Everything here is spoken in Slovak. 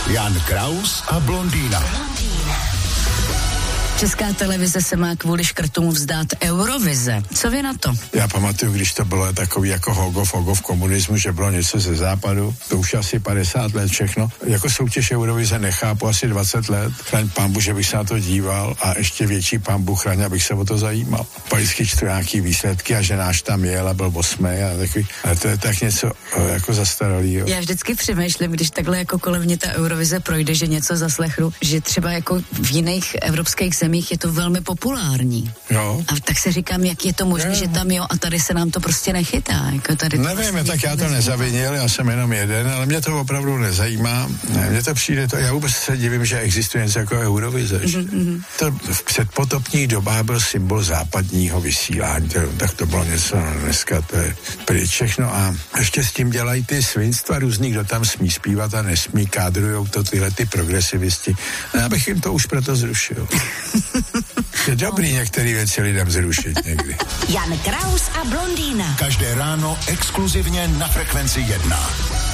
Jan Kraus a blondýna. Česká televize se má kvůli škrtům vzdát Eurovize. Co vy na to? Já pamatuju, když to bylo takový jako Hogov komunismu, že bylo něco ze západu, to už asi 50 let všechno. Jako soutěž Eurovize nechápu asi 20 let. Chraň pambu, že bych se na to díval a ještě větší pambu chraň, abych se o to zajímal. Vždycky čtu nějaký výsledky a že náš tam jel a byl 8. a takový. A to je tak něco jako zastaralý. Jo. Já vždycky přemýšlím, když takhle jako kolem mě ta Eurovize projde, že něco zaslechnu, že třeba jako v jiných evropských zemích je to velmi populární. Jo. A tak se říkám, jak je to možné, že tam jo a tady se nám to prostě nechytá. Jako tady nevím, vlastně tak já to nezavinil, já jsem jenom jeden, ale mě to opravdu nezajímá. Mně to přijde, já vůbec se divím, že existuje něco jako Eurovize. To v předpotopních dobách byl symbol západního vysílání, tak to bylo něco, dneska to je pryč všechno a ještě s tím dělají ty svinstva různý, kdo tam smí zpívat a nesmí, kádrujou to tyhle ty progresivisti. A já bych jim to už proto zrušil. Je dobrý některé věci lidem zrušit někdy. Jan Kraus a blondýna. Každé ráno exkluzivně na Frekvenci 1.